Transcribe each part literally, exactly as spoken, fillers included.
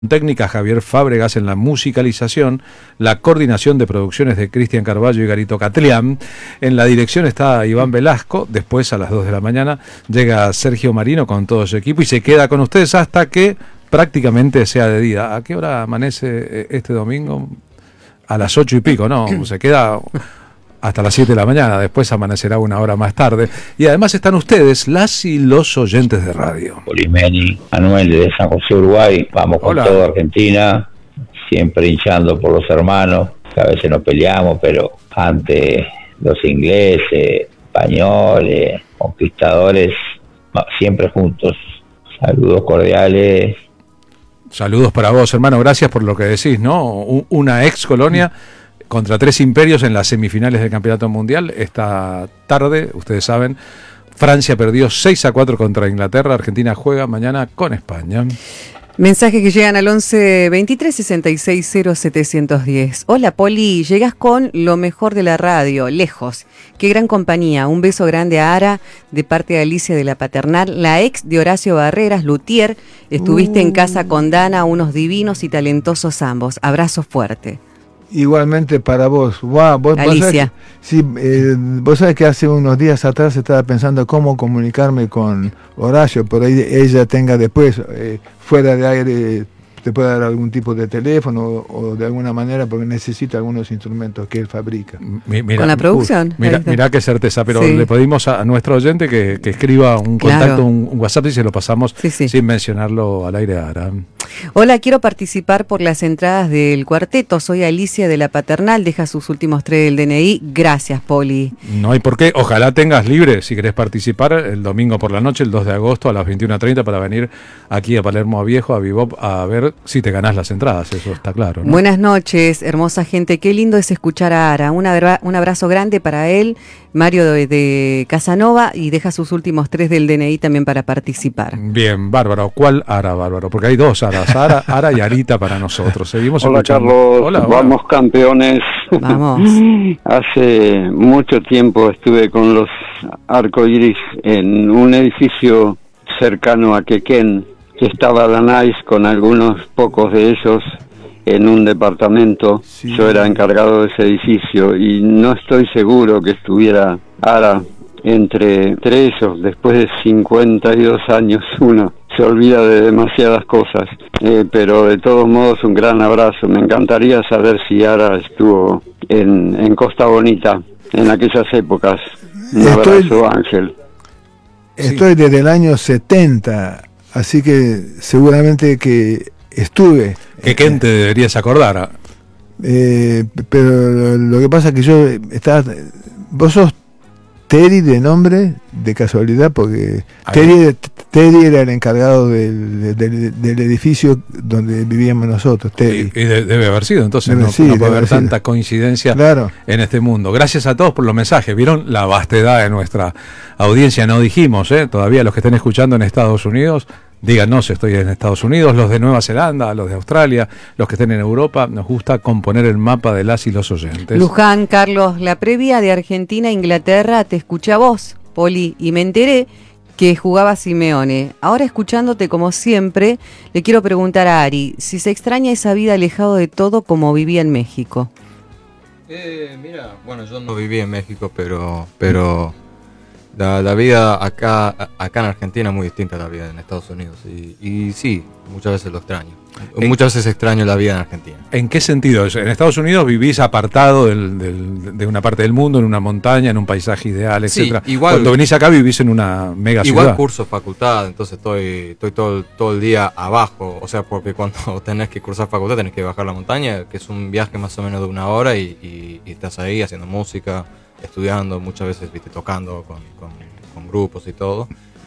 técnica Javier Fábregas, en la musicalización, la coordinación de producciones de Cristian Carballo y Garito Catlián. En la dirección está Iván Velasco. Después, a las dos de la mañana, llega Sergio Marino con todo su equipo y se queda con ustedes hasta que prácticamente sea de día. ¿A qué hora amanece este domingo? A las ocho y pico, ¿no? Se queda hasta las siete de la mañana, después amanecerá una hora más tarde. Y además están ustedes, las y los oyentes de radio. Polimeni, Manuel de San José, Uruguay. Vamos con Hola. todo Argentina, siempre hinchando por los hermanos, que a veces nos peleamos, pero ante los ingleses, españoles, conquistadores, siempre juntos. Saludos cordiales. Saludos para vos, hermano, gracias por lo que decís, ¿no? Una ex colonia contra tres imperios en las semifinales del Campeonato Mundial. Esta tarde, ustedes saben, Francia perdió seis a cuatro contra Inglaterra. Argentina juega mañana con España. Mensajes que llegan al once veintitrés sesenta y seis cero setecientos diez. Hola Poli, llegas con lo mejor de la radio, lejos. Qué gran compañía. Un beso grande a Ara, de parte de Alicia de la Paternal, la ex de Horacio Barreras, Luthier. Estuviste uh. en casa con Dana, unos divinos y talentosos ambos. Abrazo fuerte. Igualmente para vos. Wow, vos Alicia. Vos sí, eh, vos sabés que hace unos días atrás estaba pensando cómo comunicarme con Horacio, por ahí ella tenga después, eh, fuera de aire, te puede dar algún tipo de teléfono o, o de alguna manera, porque necesita algunos instrumentos que él fabrica. Mira, con la producción. Uh, mira, mira qué certeza, pero sí. Le pedimos a, a nuestro oyente que, que escriba un claro. contacto, un, un WhatsApp, y se lo pasamos sí, sí. sin mencionarlo al aire ahora. Hola, quiero participar por las entradas del cuarteto. Soy Alicia de la Paternal. Deja sus últimos tres del D N I. Gracias, Poli. No hay por qué. Ojalá tengas libre, si querés participar, el domingo por la noche, el dos de agosto a las veintiuna treinta, para venir aquí a Palermo a Viejo, a Bebop, a ver si te ganás las entradas. Eso está claro, ¿no? Buenas noches, hermosa gente. Qué lindo es escuchar a Ara. Un, abra- un abrazo grande para él, Mario de, de Casanova, y deja sus últimos tres del D N I también para participar. Bien, bárbaro. ¿Cuál Ara, bárbaro? Porque hay dos Aras, Ara, Ara y Arita para nosotros. Seguimos hola, escuchando. Carlos. Hola, vamos hola. campeones. Vamos. Hace mucho tiempo estuve con los arcoíris en un edificio cercano a Quequén, que estaba Danais con algunos pocos de ellos en un departamento. Sí. Yo era encargado de ese edificio y no estoy seguro que estuviera Ara entre, entre ellos. Después de cincuenta y dos años uno se olvida de demasiadas cosas, eh, pero de todos modos un gran abrazo. Me encantaría saber si Ara estuvo en, en Costa Bonita en aquellas épocas. Un estoy, abrazo, Ángel. Estoy desde el año setenta, así que seguramente que estuve. Quequén te deberías acordar. Eh, pero lo que pasa es que yo estaba... Vos sos Terry de nombre, de casualidad, porque Terry, Terry era el encargado del, del, del edificio donde vivíamos nosotros, Terry. Y, y de, debe haber sido, entonces debe, no, sí, no puede haber sido. tanta coincidencia claro. en este mundo. Gracias a todos por los mensajes. Vieron la vastedad de nuestra audiencia, no dijimos, ¿eh? Todavía los que estén escuchando en Estados Unidos, díganos, estoy en Estados Unidos, los de Nueva Zelanda, los de Australia, los que estén en Europa. Nos gusta componer el mapa de las y los oyentes. Luján, Carlos, la previa de Argentina-Inglaterra, te escuché a vos, Poli, y me enteré que jugaba Simeone. Ahora, escuchándote como siempre, le quiero preguntar a Ari si se extraña esa vida alejado de todo como vivía en México. Eh, mira, bueno, yo no viví en México, pero... pero... La, la vida acá acá en Argentina es muy distinta a la vida en Estados Unidos y, y sí, muchas veces lo extraño. ¿En, muchas veces extraño la vida en Argentina. ¿En qué sentido? En Estados Unidos vivís apartado del, del, de una parte del mundo, en una montaña, en un paisaje ideal, etcétera. Sí, igual, cuando venís acá vivís en una mega igual ciudad. Igual curso facultad, entonces estoy estoy todo, todo el día abajo. O sea, porque cuando tenés que cursar facultad tenés que bajar la montaña, que es un viaje más o menos de una hora y, y, y estás ahí haciendo música, estudiando, muchas veces viste tocando con, con, con grupos y todo.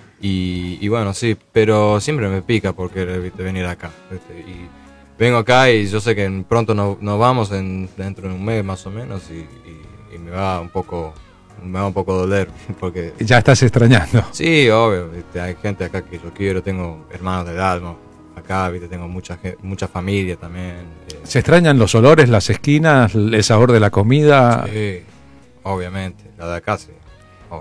Y, y bueno, sí, pero siempre me pica porque viste, venir acá. ¿Viste? Y vengo acá y yo sé que pronto nos no vamos en, dentro de un mes más o menos y, y, y me va un poco me va un poco doler porque ya estás extrañando. Sí, obvio, ¿viste? Hay gente acá que yo quiero, tengo hermanos de alma acá, ¿viste? Tengo mucha mucha familia también. ¿Se extrañan los olores, las esquinas, el sabor de la comida? Sí, obviamente, la de acá sí. Obvio.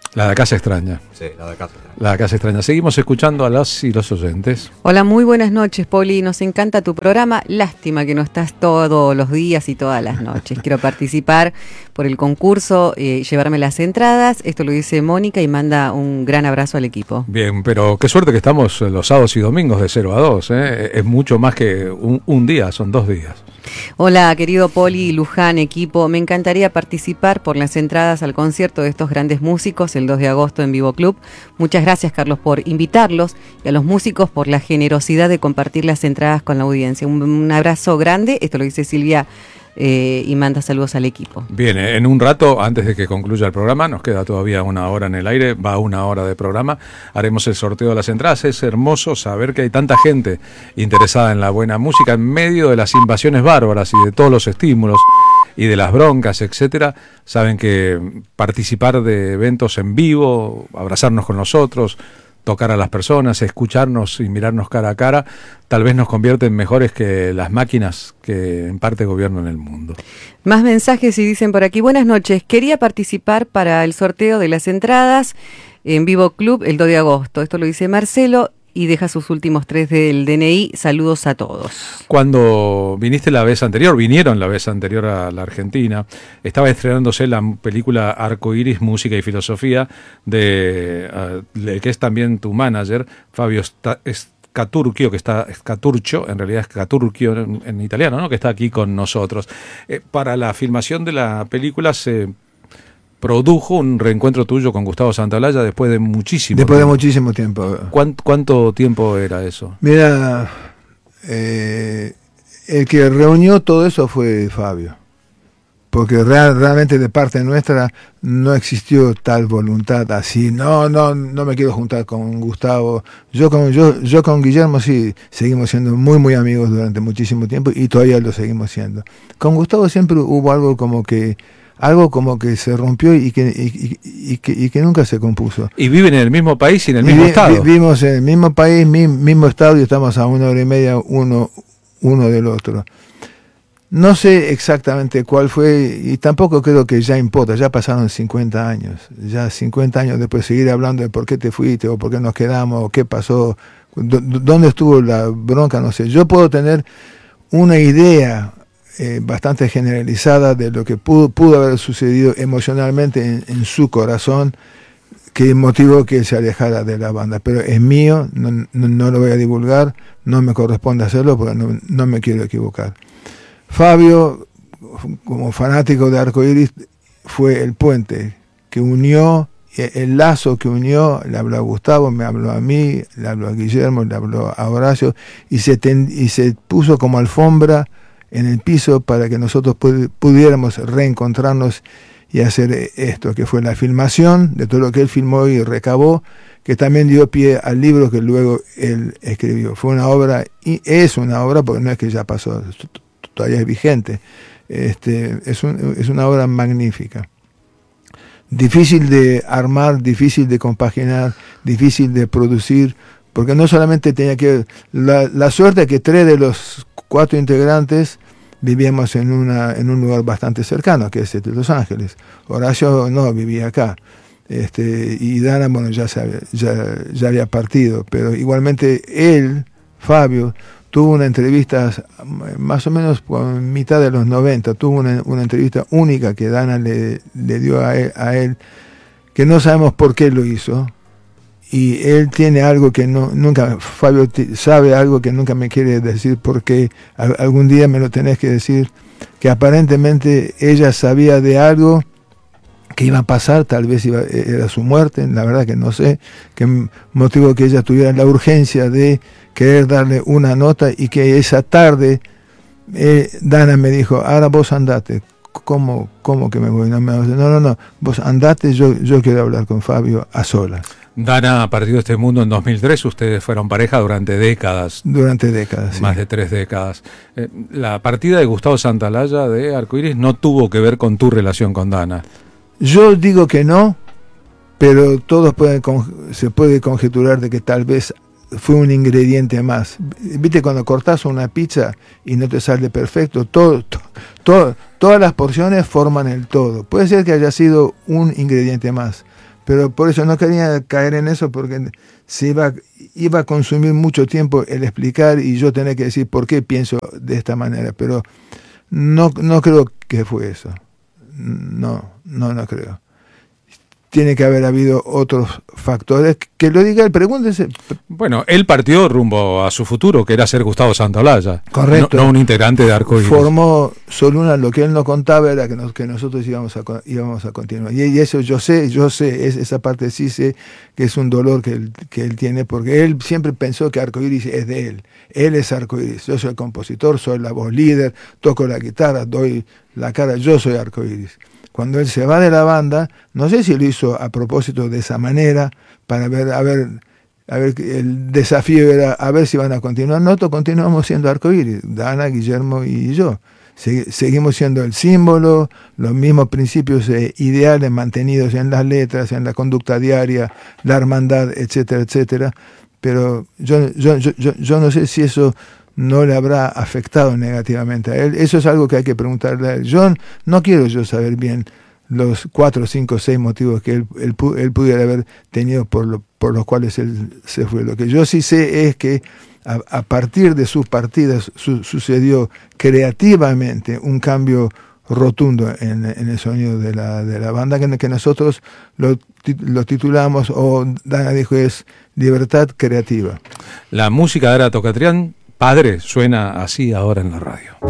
La de Casa Extraña. Sí, la de Casa Extraña. La de Casa Extraña. Seguimos escuchando a las y los oyentes. Hola, muy buenas noches, Poli. Nos encanta tu programa. Lástima que no estás todos los días y todas las noches. Quiero participar por el concurso, eh, llevarme las entradas. Esto lo dice Mónica y manda un gran abrazo al equipo. Bien, pero qué suerte que estamos los sábados y domingos de cero a dos. ¿eh? Es mucho más que un, un día, son dos días. Hola, querido Poli, Luján, equipo. Me encantaría participar por las entradas al concierto de estos grandes músicos el dos de agosto en Vivo Club. Muchas gracias, Carlos, por invitarlos y a los músicos por la generosidad de compartir las entradas con la audiencia. Un, un abrazo grande. Esto lo dice Silvia eh, y manda saludos al equipo. Bien, en un rato, antes de que concluya el programa, nos queda todavía una hora en el aire, va una hora de programa, haremos el sorteo de las entradas. Es hermoso saber que hay tanta gente interesada en la buena música en medio de las invasiones bárbaras y de todos los estímulos y de las broncas, etcétera. Saben que participar de eventos en vivo, abrazarnos con nosotros, tocar a las personas, escucharnos y mirarnos cara a cara, tal vez nos convierte en mejores que las máquinas que en parte gobiernan el mundo. Más mensajes y dicen por aquí: buenas noches, quería participar para el sorteo de las entradas en Vivo Club el dos de agosto. Esto lo dice Marcelo y deja sus últimos tres del D N I. Saludos a todos. Cuando viniste la vez anterior, vinieron la vez anterior a la Argentina, estaba estrenándose la película Arcoiris, Música y Filosofía, de, uh, de que es también tu manager, Fabio Scaturchio, que está Scaturcio, en realidad Scaturchio en, en italiano, ¿no? Que está aquí con nosotros. Eh, para la filmación de la película se produjo un reencuentro tuyo con Gustavo Santaolalla después de muchísimo Después tiempo. de muchísimo tiempo. ¿Cuánto, cuánto tiempo era eso? Mira, eh, el que reunió todo eso fue Fabio. Porque real, realmente de parte nuestra no existió tal voluntad así. No, no, no me quiero juntar con Gustavo. Yo con, yo, yo con Guillermo sí seguimos siendo muy, muy amigos durante muchísimo tiempo y todavía lo seguimos siendo. Con Gustavo siempre hubo algo como que algo como que se rompió y que, y, y, y, que, y que nunca se compuso. ¿Y viven en el mismo país y en el mismo vi, estado? Vivimos en el mismo país, mi, mismo estado, y estamos a una hora y media uno, uno del otro. No sé exactamente cuál fue, y tampoco creo que ya importa, ya pasaron cincuenta años. Ya cincuenta años después seguir hablando de por qué te fuiste, o por qué nos quedamos, o qué pasó, dónde estuvo la bronca, no sé. Yo puedo tener una idea Eh, bastante generalizada de lo que pudo, pudo haber sucedido emocionalmente en, en su corazón, que motivó que se alejara de la banda, pero es mío, no, no, no lo voy a divulgar, no me corresponde hacerlo porque no, no me quiero equivocar. Fabio, como fanático de Arcoiris, fue el puente que unió, el lazo que unió. Le habló a Gustavo, me habló a mí, le habló a Guillermo, le habló a Horacio, y se, ten, y se puso como alfombra en el piso para que nosotros pudiéramos reencontrarnos y hacer esto, que fue la filmación de todo lo que él filmó y recabó, que también dio pie al libro que luego él escribió. Fue una obra, y es una obra, porque no es que ya pasó, todavía es vigente, este, es, un, es una obra magnífica. Difícil de armar, difícil de compaginar, difícil de producir, porque no solamente tenía que... La, la suerte es que tres de los cuatro integrantes vivíamos en una en un lugar bastante cercano, que es este, Los Ángeles. Horacio no vivía acá. Este, y Dana, bueno, ya, se había, ya, ya había partido, pero igualmente él, Fabio, tuvo una entrevista más o menos por mitad de los noventa, tuvo una, una entrevista única que Dana le, le dio a él, a él, que no sabemos por qué lo hizo. Y él tiene algo que no, nunca, Fabio sabe algo que nunca me quiere decir, porque algún día me lo tenés que decir, que aparentemente ella sabía de algo que iba a pasar, tal vez iba, era su muerte, la verdad que no sé, qué motivo que ella tuviera la urgencia de querer darle una nota, y que esa tarde eh, Dana me dijo, ahora vos andate. ¿Cómo, cómo que me voy? No, me, no, no, no, vos andate, yo, yo quiero hablar con Fabio a solas. Dana partió de este mundo en dos mil tres, ustedes fueron pareja durante décadas. Durante décadas, Más sí. de tres décadas. Eh, la partida de Gustavo Santaolalla de Arcoiris no tuvo que ver con tu relación con Dana. Yo digo que no, pero todos pueden, se puede conjeturar de que tal vez fue un ingrediente más. Viste, cuando cortás una pizza y no te sale perfecto, todo, to, to, todas las porciones forman el todo. Puede ser que haya sido un ingrediente más, pero por eso no quería caer en eso, porque se iba, iba a consumir mucho tiempo el explicar y yo tener que decir por qué pienso de esta manera, pero no, no creo que fue eso. No, no, no creo. Tiene que haber habido otros factores. Que lo diga él, pregúntese. Bueno, él partió rumbo a su futuro, que era ser Gustavo Santaolalla. Correcto. No, no un integrante de Arcoíris. Formó Soluna, lo que él no contaba era que, nos, que nosotros íbamos a, íbamos a continuar. Y, y eso yo sé, yo sé, es, esa parte sí sé que es un dolor que él, que él tiene, porque él siempre pensó que Arcoíris es de él. Él es Arcoíris. Yo soy el compositor, soy la voz líder, toco la guitarra, doy la cara, yo soy Arcoíris. Cuando él se va de la banda, no sé si lo hizo a propósito de esa manera, para ver, a ver, a ver, el desafío era a ver si van a continuar. Nosotros continuamos siendo Arcoíris, Dana, Guillermo y yo. Se, seguimos siendo el símbolo, los mismos principios eh, ideales mantenidos en las letras, en la conducta diaria, la hermandad, etcétera, etcétera. Pero yo, yo, yo, yo, yo no sé si eso no le habrá afectado negativamente a él. Eso es algo que hay que preguntarle a él. Yo no quiero yo saber bien los cuatro, cinco, seis motivos que él, él, él pudiera haber tenido por, lo, por los cuales él se fue. Lo que yo sí sé es que a, a partir de sus partidas su, sucedió creativamente un cambio rotundo en, en el sonido de la, de la banda, que, que nosotros lo, lo titulamos, o Dana dijo, es libertad creativa. La música de Ara Tocatrián, padre, suena así ahora en la radio.